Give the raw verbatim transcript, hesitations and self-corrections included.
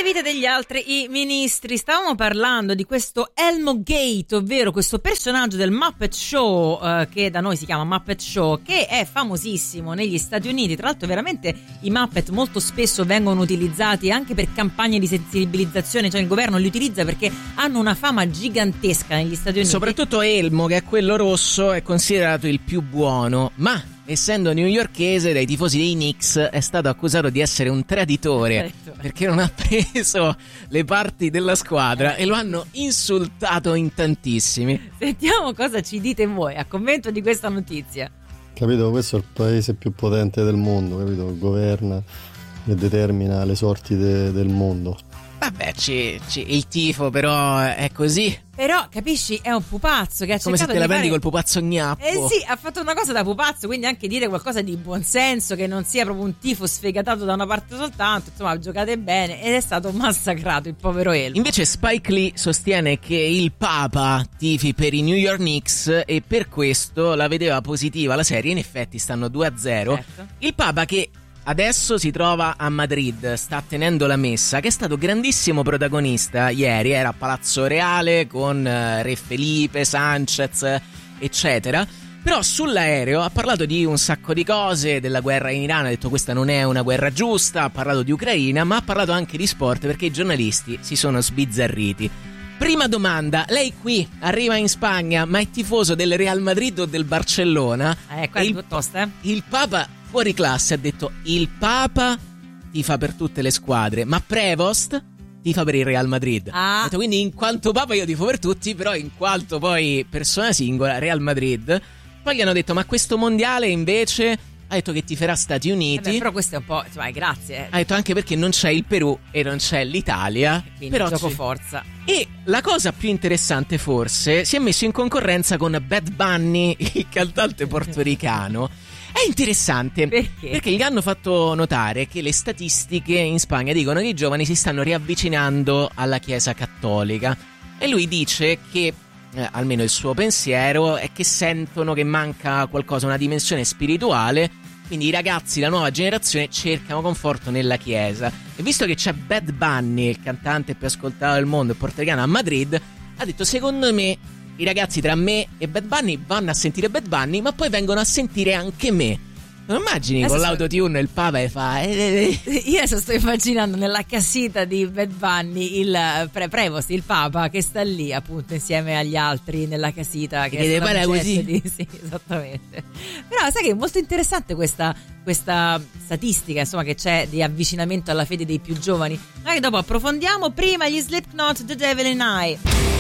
Nelle vite degli altri i ministri. Stavamo parlando di questo Elmo Gate, ovvero questo personaggio del Muppet Show, eh, che da noi si chiama Muppet Show, che è famosissimo negli Stati Uniti. Tra l'altro veramente i Muppet molto spesso vengono utilizzati anche per campagne di sensibilizzazione, cioè il governo li utilizza perché hanno una fama gigantesca negli Stati Uniti. Soprattutto Elmo, che è quello rosso, è considerato il più buono, ma essendo newyorkese dai tifosi dei Knicks è stato accusato di essere un traditore perché non ha preso le parti della squadra e lo hanno insultato in tantissimi. Sentiamo cosa ci dite voi a commento di questa notizia. Capito, questo è il paese più potente del mondo, capito? Governa e determina le sorti de- del mondo. Vabbè, ci, ci, il tifo però è così. Però, capisci, è un pupazzo che ha come cercato se te la di prendi fare... col pupazzo gnappo. Eh sì, ha fatto una cosa da pupazzo, quindi anche dire qualcosa di buonsenso, che non sia proprio un tifo sfegatato da una parte soltanto. Insomma, giocate bene, ed è stato massacrato il povero Elmo. Invece Spike Lee sostiene che il Papa tifi per i New York Knicks e per questo la vedeva positiva la serie. In effetti stanno due a zero. Certo. Il Papa, che adesso si trova a Madrid, sta tenendo la messa, che è stato grandissimo protagonista ieri, era a Palazzo Reale con Re Felipe, Sanchez, eccetera. Però sull'aereo ha parlato di un sacco di cose, della guerra in Iran, ha detto questa non è una guerra giusta, ha parlato di Ucraina, ma ha parlato anche di sport perché i giornalisti si sono sbizzarriti. Prima domanda, lei qui arriva in Spagna, ma è tifoso del Real Madrid o del Barcellona? Eh, qua è il, tosta, eh? Il Papa fuori classe ha detto il Papa tifa per tutte le squadre, ma Prevost tifa per il Real Madrid. Ah. Ha detto, quindi in quanto Papa io tifo per tutti, però in quanto poi persona singola Real Madrid. Poi gli hanno detto ma questo mondiale invece ha detto che tiferà Stati Uniti. Eh beh, però questo è un po', cioè, grazie. Ha detto anche perché non c'è il Perù e non c'è l'Italia. Quindi però gioco c'è... forza. E la cosa più interessante forse, si è messo in concorrenza con Bad Bunny, il cantante portoricano. È interessante perché? Perché gli hanno fatto notare che le statistiche in Spagna dicono che i giovani si stanno riavvicinando alla Chiesa cattolica e lui dice che eh, almeno il suo pensiero è che sentono che manca qualcosa, una dimensione spirituale, quindi i ragazzi, la nuova generazione cercano conforto nella Chiesa. E visto che c'è Bad Bunny, il cantante più ascoltato del mondo, il portoricano, a Madrid, ha detto secondo me i ragazzi tra me e Bad Bunny vanno a sentire Bad Bunny, ma poi vengono a sentire anche me. Non immagini adesso con l'autotune il Papa e fa eh, eh. Io adesso sto immaginando nella casita di Bad Bunny il pre- Prevost, il Papa, che sta lì appunto insieme agli altri nella casita, che deve fare così di... sì, esattamente. Però sai che è molto interessante questa, questa statistica, insomma, che c'è di avvicinamento alla fede dei più giovani. Magari dopo approfondiamo. Prima gli Slipknot, The Devil in I.